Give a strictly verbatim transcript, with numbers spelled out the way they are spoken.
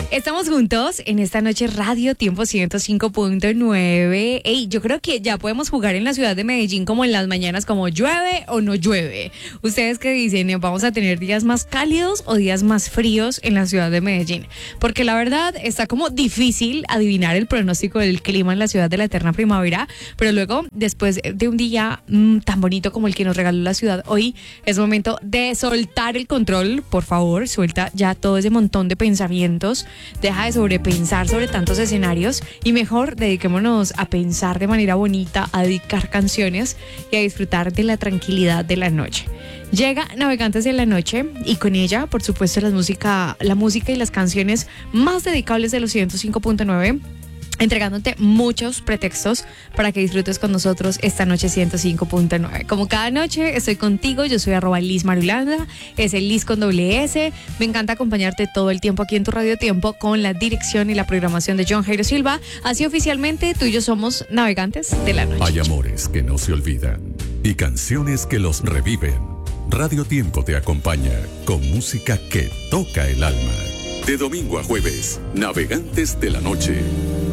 Estamos juntos en esta noche Radio Tiempo ciento cinco punto nueve. Ey, yo creo que ya podemos jugar en la ciudad de Medellín como en las mañanas, como llueve o no llueve. ¿Ustedes qué dicen? ¿Vamos a tener días más cálidos o días más fríos en la ciudad de Medellín? Porque la verdad está como difícil adivinar el pronóstico del clima en la ciudad de la eterna primavera, pero luego, después de un día mmm, tan bonito como el que nos regaló la ciudad hoy, es momento de soltar el control. Por favor, suelta ya todo ese montón de pensamientos. Deja de sobrepensar sobre tantos escenarios y mejor dediquémonos a pensar de manera bonita, a dedicar canciones y a disfrutar de la tranquilidad de la noche. Llega Navegantes de la Noche y con ella, por supuesto, la música, la música y las canciones más dedicables de los ciento cinco punto nueve. Entregándote muchos pretextos para que disfrutes con nosotros esta noche ciento cinco punto nueve. Como cada noche estoy contigo, yo soy arroba Liz Marulanda, es el Liz con doble S. Me encanta acompañarte todo el tiempo aquí en tu Radio Tiempo con la dirección y la programación de John Jairo Silva. Así oficialmente tú y yo somos Navegantes de la Noche. Hay amores que no se olvidan y canciones que los reviven. Radio Tiempo te acompaña con música que toca el alma. De domingo a jueves, Navegantes de la Noche.